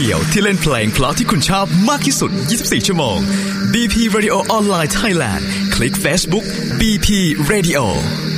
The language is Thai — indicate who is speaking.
Speaker 1: ดียวที่เล่นเพลงเพราะที่คุณชอบมากที่สุด24ชั่วโมง BP Radio Online Thailand คลิก Facebook BP Radio